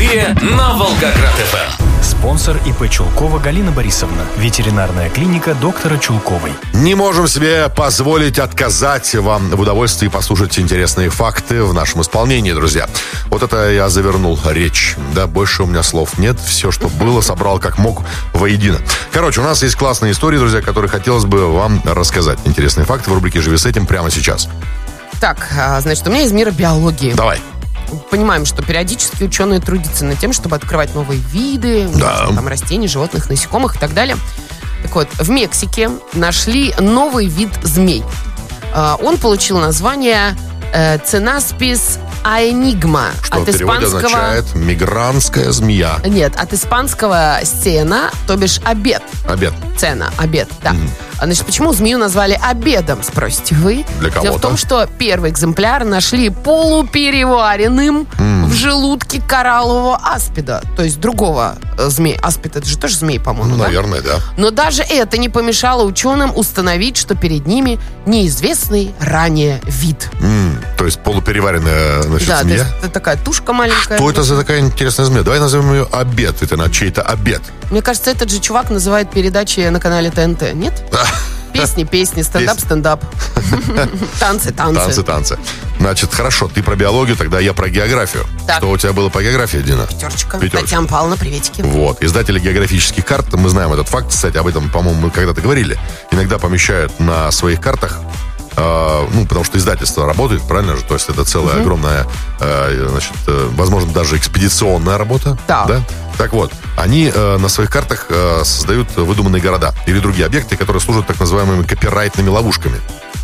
94 на Волгоград-ФМ. Спонсор ИП Чулкова Галина Борисовна. Ветеринарная клиника доктора Чулковой. Не можем себе позволить отказать вам в удовольствии послушать интересные факты в нашем исполнении, друзья. Вот это я завернул речь. Да, больше у меня слов нет. Все, что было, собрал как мог воедино. Короче, у нас есть классные истории, друзья, которые хотелось бы вам рассказать. Интересные факты в рубрике «Живи с этим» прямо сейчас. Так, значит, у меня из мира биологии. Давай. Понимаем, что периодически ученые трудятся над тем, чтобы открывать новые виды, там, растений, животных, насекомых и так далее. Так вот, в Мексике нашли новый вид змей. Он получил название Ценаспис аэнигма. Что в переводе означает «мигрантская змея». Нет, от испанского «сцена», то бишь «обед». Обед. Цена, обед, да. Значит, почему змею назвали обедом, спросите вы? Для кого-то. Дело в том, что первый экземпляр нашли полупереваренным в желудке кораллового аспида, то есть другого змея. Аспид — это же тоже змей, по-моему, да? Наверное, да. Но даже это не помешало ученым установить, что перед ними неизвестный ранее вид. То есть полупереваренная, значит, да, змея? То есть это такая тушка маленькая. Что это за такая интересная змея? Давай назовем ее обед. Это на чей-то обед. Мне кажется, этот же чувак называет передачи на канале ТНТ, нет? Песни, стендап. Танцы. Значит, хорошо, ты про биологию, тогда я про географию. Так. Что у тебя было по географии, Дина? Пятерочка. Татьяна Павловна, приветики. Вот. Издатели географических карт, мы знаем этот факт, кстати, об этом, по-моему, мы когда-то говорили, иногда помещают на своих картах, потому что издательство работает, правильно же? То есть это целая огромная, возможно, даже экспедиционная работа. Да. Так вот, они на своих картах создают выдуманные города или другие объекты, которые служат так называемыми копирайтными ловушками.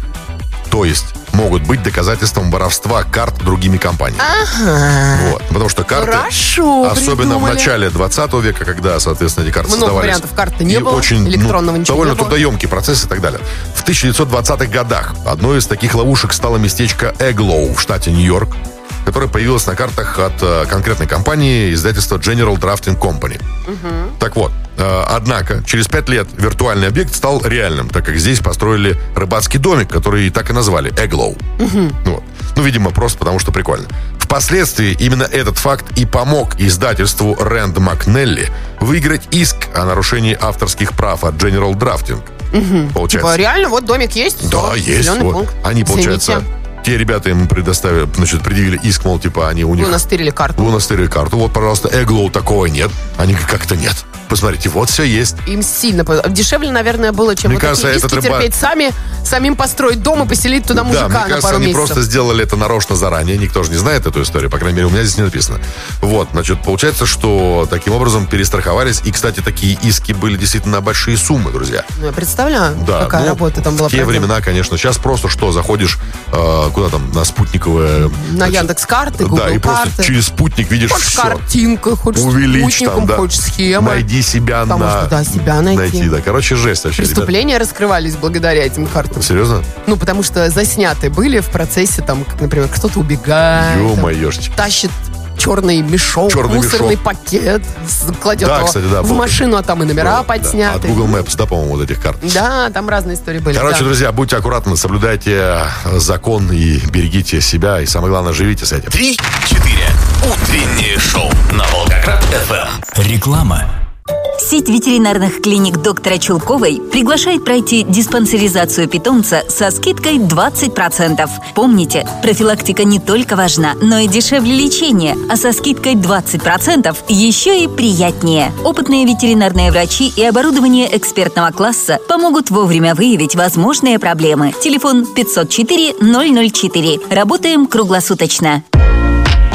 То есть могут быть доказательством воровства карт другими компаниями. Вот. Потому что карты, особенно в начале 20 века, когда, соответственно, эти карты создавались. Много вариантов карты не было, очень, электронного ничего довольно не было. трудоемкий процесс и так далее. В 1920-х годах одной из таких ловушек стало местечко Эглоу в штате Нью-Йорк, которая появилась на картах от конкретной компании, издательства General Drafting Company. Так вот, однако, через 5 лет виртуальный объект стал реальным, так как здесь построили рыбацкий домик, который и так и назвали Эглоу. Вот. Видимо, просто потому что прикольно. Впоследствии именно этот факт и помог издательству Рэнд Макнелли выиграть иск о нарушении авторских прав от General Drafting. Получается. Типа, реально, вот домик есть? Да, есть. Вот. Они, получается... Те ребята им предъявили иск, мол, типа, они у них... Вынастырили карту. Вот, пожалуйста, Эглоу такого нет. Они как-то нет. Посмотрите, вот все есть. Им сильно... Дешевле, наверное, было, чем мне вот кажется, такие иски терпеть самим построить дом и поселить туда мужика на пару месяцев. Мне кажется, они просто сделали это нарочно заранее. Никто же не знает эту историю. По крайней мере, у меня здесь не написано. Вот, значит, получается, что таким образом перестраховались. И, кстати, такие иски были действительно на большие суммы, друзья. Я представляю, какая работа там была. В те времена, конечно. Сейчас просто что, заходишь куда там, на спутниковое... На Яндекс.Карты, Google карты. Да, и просто через спутник видишь хочешь все. Картинка, хочешь увеличь спутником, там, хочешь схемой. Найди себя себя найти. Да. Короче, жесть вообще. Преступления раскрывались благодаря этим картам. Серьезно? Потому что засняты были в процессе, там, как, например, кто-то убегает. Ё-моёшечки. Тащит черный мешок, мусорный пакет, кладет его в машину, а там и номера подсняты. От Google Maps, по-моему, вот этих карт. Да, там разные истории были. Короче, друзья, будьте аккуратны, соблюдайте закон и берегите себя. И самое главное, живите с этим. 3-4. Утреннее шоу на Волгоград-ФМ. Реклама. Сеть ветеринарных клиник доктора Чулковой приглашает пройти диспансеризацию питомца со скидкой 20%. Помните, профилактика не только важна, но и дешевле лечения, а со скидкой 20% еще и приятнее. Опытные ветеринарные врачи и оборудование экспертного класса помогут вовремя выявить возможные проблемы. Телефон 504 004. Работаем круглосуточно.